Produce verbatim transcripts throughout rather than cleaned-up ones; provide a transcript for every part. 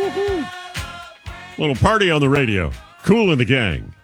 Little party on the radio. Kool and the Gang.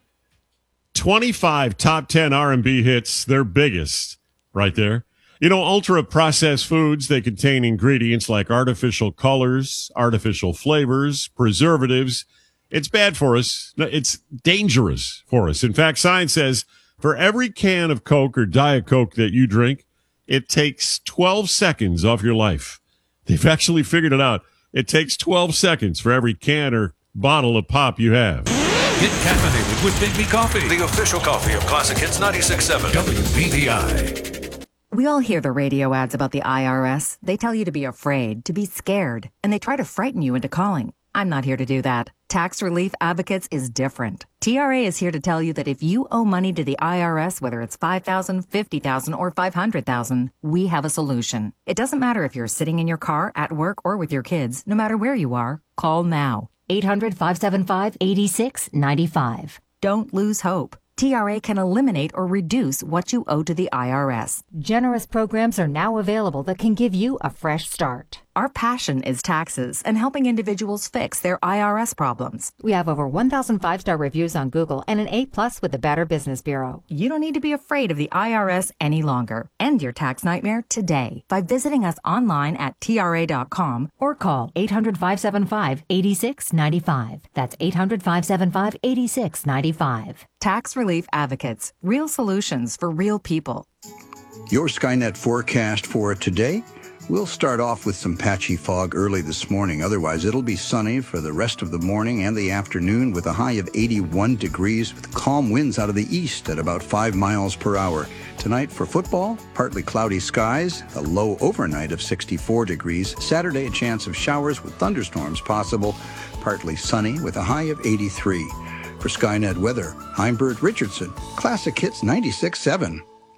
twenty-five top ten R and B hits, their biggest, right there. You know, ultra-processed foods, they contain ingredients like artificial colors, artificial flavors, preservatives. It's bad for us. It's dangerous for us. In fact, science says for every can of Coke or Diet Coke that you drink, it takes twelve seconds off your life. They've actually figured it out. It takes twelve seconds for every can or bottle of pop you have. Get caffeinated with Big B Coffee, the official coffee of Classic Hits ninety-six point seven. W B D I. We all hear the radio ads about the I R S. They tell you to be afraid, to be scared, and they try to frighten you into calling. I'm not here to do that. Tax Relief Advocates is different. T R A is here to tell you that if you owe money to the I R S, whether it's five thousand dollars, fifty thousand dollars, or five hundred thousand dollars, we have a solution. It doesn't matter if you're sitting in your car, at work, or with your kids. No matter where you are, call now. eight hundred, five seven five, eight six nine five. Don't lose hope. T R A can eliminate or reduce what you owe to the I R S. Generous programs are now available that can give you a fresh start. Our passion is taxes and helping individuals fix their I R S problems. We have over one thousand five-star reviews on Google and an A plus with the Better Business Bureau. You don't need to be afraid of the I R S any longer. End your tax nightmare today by visiting us online at T R A dot com or call eight hundred, five seven five, eight six nine five. That's eight hundred, five seven five, eight six nine five. Tax Relief Advocates. Real solutions for real people. Your Skynet forecast for today. We'll start off with some patchy fog early this morning. Otherwise, it'll be sunny for the rest of the morning and the afternoon with a high of eighty-one degrees with calm winds out of the east at about five miles per hour. Tonight for football, partly cloudy skies, a low overnight of sixty-four degrees. Saturday, a chance of showers with thunderstorms possible, partly sunny with a high of eighty-three. For Skynet weather, I'm Bert Richardson, Classic Hits ninety-six point seven.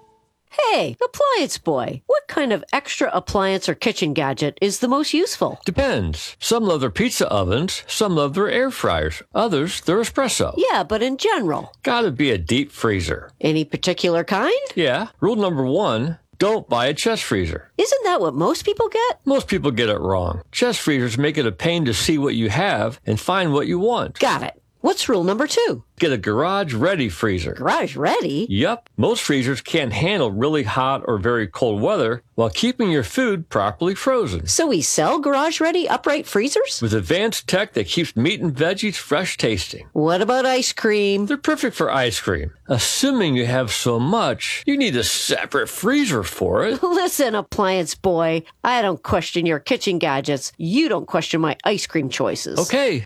Hey, appliance boy, what kind of extra appliance or kitchen gadget is the most useful? Depends. Some love their pizza ovens, some love their air fryers, others their espresso. Yeah, but in general. Gotta be a deep freezer. Any particular kind? Yeah. Rule number one, don't buy a chest freezer. Isn't that what most people get? Most people get it wrong. Chest freezers make it a pain to see what you have and find what you want. Got it. What's rule number two? Get a garage-ready freezer. Garage-ready? Yup. Most freezers can't handle really hot or very cold weather while keeping your food properly frozen. So we sell garage-ready upright freezers? With advanced tech that keeps meat and veggies fresh tasting. What about ice cream? They're perfect for ice cream. Assuming you have so much, you need a separate freezer for it. Listen, appliance boy, I don't question your kitchen gadgets. You don't question my ice cream choices. Okay,